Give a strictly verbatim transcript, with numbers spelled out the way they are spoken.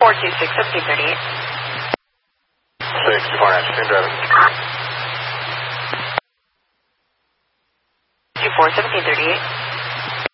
four two six, seventeen thirty-eight. six, four nine, same driving. two four, seventeen thirty-eight.